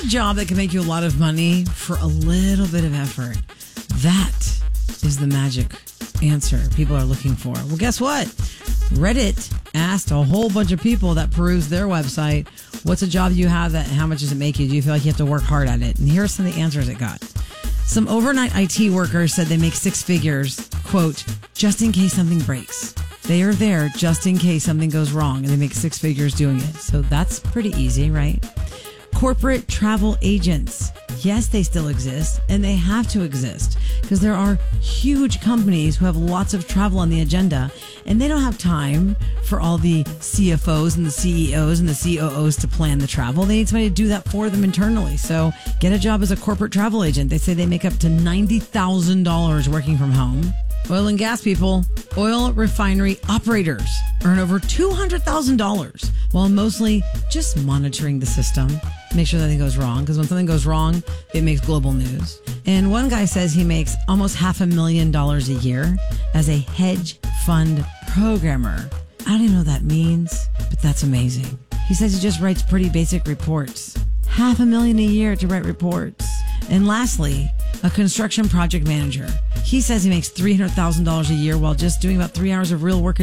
a job that can make you a lot of money for a little bit of effort? That is the magic answer people are looking for. Well, guess what? Reddit asked a whole bunch of people that perused their website, what's a job you have that, how much does it make you? Do you feel like you have to work hard at it? And here are some of the answers it got. Some overnight IT workers said they make six figures, quote, just in case something breaks. They are there just in case something goes wrong, and they make six figures doing it. So that's pretty easy, right? Corporate travel agents. Yes, they still exist, and they have to exist because there are huge companies who have lots of travel on the agenda, and they don't have time for all the CFOs and the CEOs and the COOs to plan the travel. They need somebody to do that for them internally. So get a job as a corporate travel agent. They say they make up to $90,000 working from home. Oil and gas people, oil refinery operators earn over $200,000 while mostly just monitoring the system. Make sure nothing goes wrong, because when something goes wrong, it makes global news. And one guy says he makes almost $500,000 a year as a hedge fund programmer. I don't even know what that means, but that's amazing. He says he just writes pretty basic reports. $500,000 a year to write reports. And lastly, a construction project manager. He says he makes $300,000 a year while just doing about 3 hours of real work